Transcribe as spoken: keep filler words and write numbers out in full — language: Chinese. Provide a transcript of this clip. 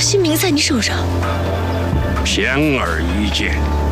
性命在你手上。 显而易见。